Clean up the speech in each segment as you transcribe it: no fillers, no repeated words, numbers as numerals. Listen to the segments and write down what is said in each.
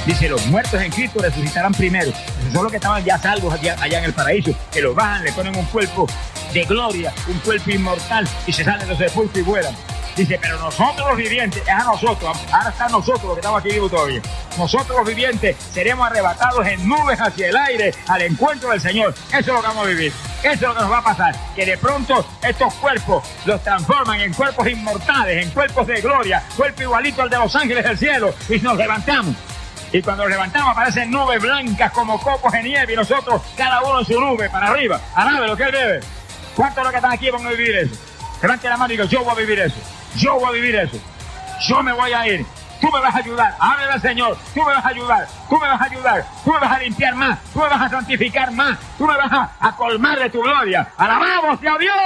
Dice, los muertos en Cristo resucitarán primero. Esos son los que estaban ya salvos allá en el paraíso, que los bajan, le ponen un cuerpo de gloria, un cuerpo inmortal, y se salen de los sepulcros y vuelan. Dice, pero nosotros los vivientes, es a nosotros, ahora están nosotros los que estamos aquí vivos todavía. Nosotros los vivientes seremos arrebatados en nubes hacia el aire al encuentro del Señor. Eso es lo que vamos a vivir. Eso es lo que nos va a pasar. Que de pronto estos cuerpos los transforman en cuerpos inmortales, en cuerpos de gloria, cuerpo igualito al de los ángeles del cielo, y nos levantamos. Y cuando nos levantamos aparecen nubes blancas como copos de nieve y nosotros, cada uno en su nube, para arriba. Alabe lo que él debe. ¿Cuántos de los que están aquí van a vivir eso? Levante la mano y diga, yo voy a vivir eso. Yo voy a vivir eso. Yo me voy a ir. Tú me vas a ayudar. Háblale al Señor. Tú me vas a ayudar. Tú me vas a ayudar. Tú me vas a limpiar más. Tú me vas a santificar más. Tú me vas a colmar de tu gloria. ¡Alabamos a Dios!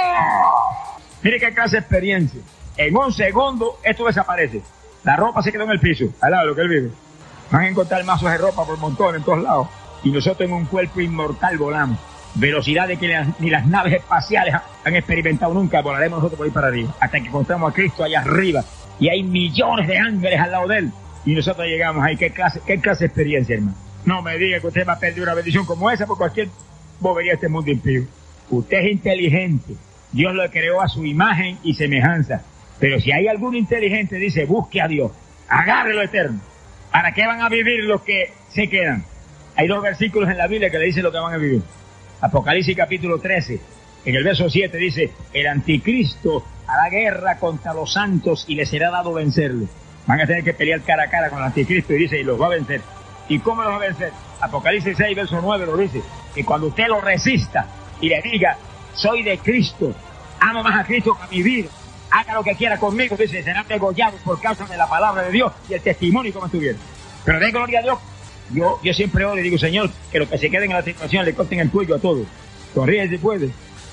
Mire qué clase de experiencia. En un segundo esto desaparece. La ropa se quedó en el piso. Al lado de lo que él vive. Van a encontrar mazos de ropa por montón en todos lados. Y nosotros en un cuerpo inmortal volamos. Velocidades que ni las naves espaciales han experimentado nunca. Volaremos nosotros por ahí para arriba. Hasta que encontramos a Cristo allá arriba. Y hay millones de ángeles al lado de él. Y nosotros llegamos ahí. ¿Qué clase de experiencia, hermano? No me diga que usted va a perder una bendición como esa por cualquier bobería de este mundo impío. Usted es inteligente. Dios lo creó a su imagen y semejanza. Pero si hay algún inteligente, dice, busque a Dios. Agarre lo eterno. ¿Para qué van a vivir los que se quedan? Hay 2 versículos en la Biblia que le dicen lo que van a vivir. Apocalipsis capítulo 13, en el verso 7 dice, el anticristo hará guerra contra los santos y les será dado vencerlos. Van a tener que pelear cara a cara con el anticristo y dice, y los va a vencer. ¿Y cómo los va a vencer? Apocalipsis 6, verso 9 lo dice, que cuando usted lo resista y le diga, soy de Cristo, amo más a Cristo que a mi vida, haga lo que quiera conmigo, dice, serán degollados por causa de la palabra de Dios y el testimonio como estuvieron. Pero de gloria a Dios. Yo siempre oro y digo, Señor, que los que se queden en la tribulación le corten el cuello a todos. Corrige si puede.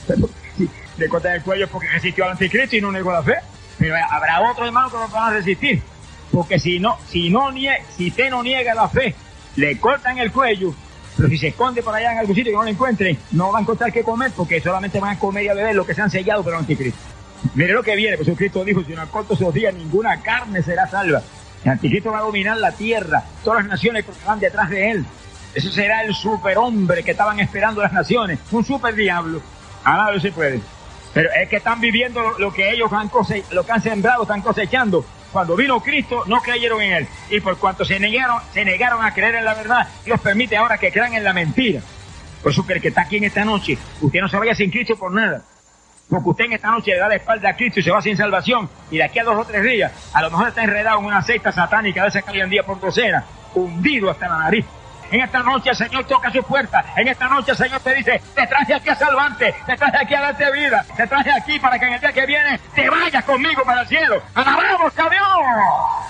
Le cortan el cuello porque resistió al anticristo y no negó la fe. Pero habrá otros hermanos que no van a resistir. Porque si usted no niega la fe, le cortan el cuello. Pero si se esconde por allá en algún sitio que no lo encuentren, no va a encontrar qué comer porque solamente van a comer y a beber lo que se han sellado por el anticristo. Mire lo que viene, pues Jesucristo dijo, si no acorto esos días, ninguna carne será salva. El anticristo va a dominar la tierra, todas las naciones van detrás de él. Ese será el superhombre que estaban esperando las naciones, un super diablo. Alabado se puede. Pero es que están viviendo lo que ellos lo que han sembrado, están cosechando. Cuando vino Cristo, no creyeron en él. Y por cuanto se negaron a creer en la verdad, Dios permite ahora que crean en la mentira. Por eso que el que está aquí en esta noche, usted no se vaya sin Cristo por nada. Porque usted en esta noche le da la espalda a Cristo y se va sin salvación. Y de aquí a 2 o 3 días, a lo mejor está enredado en una secta satánica de esas que hoy en día por docena, hundido hasta la nariz. En esta noche el Señor toca su puerta. En esta noche el Señor te dice, te traje aquí a salvarte, te traje aquí a darte vida, te traje aquí para que en el día que viene te vayas conmigo para el cielo. ¡Alabamos a Dios!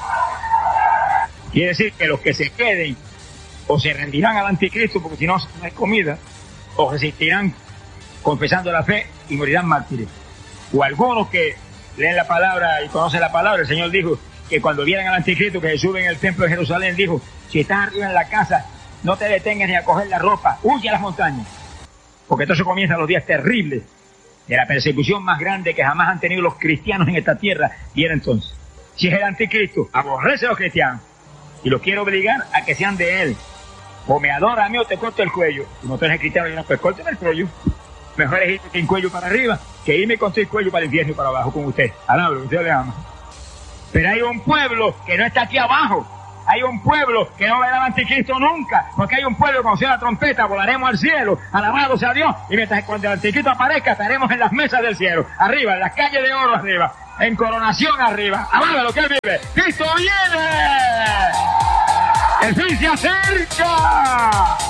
Quiere decir que los que se queden o se rendirán al anticristo porque si no hay comida, o resistirán confesando la fe y morirán mártires. O algunos que leen la palabra y conocen la palabra. El Señor dijo que cuando vieran al anticristo que se sube en el templo de Jerusalén, dijo, si estás arriba en la casa, no te detengas ni a coger la ropa, huye a las montañas. Porque entonces comienzan los días terribles de la persecución más grande que jamás han tenido los cristianos en esta tierra. Viene entonces. Si es el anticristo, aborrece a los cristianos y los quiere obligar a que sean de él. O me adora a mí o te corto el cuello. Si no eres cristiano, y no, pues córteme el cuello. Mejor es irme sin cuello para arriba que irme con el cuello para el infierno y para abajo con usted. Alabro, que usted le ama. Pero hay un pueblo que no está aquí abajo. Hay un pueblo que no verá al anticristo nunca. Porque hay un pueblo que cuando sea la trompeta volaremos al cielo. Alabado sea Dios. Y mientras cuando el anticristo aparezca estaremos en las mesas del cielo. Arriba, en las calles de oro arriba. En coronación arriba. Alaba lo que él vive. ¡Cristo viene! ¡El fin se acerca!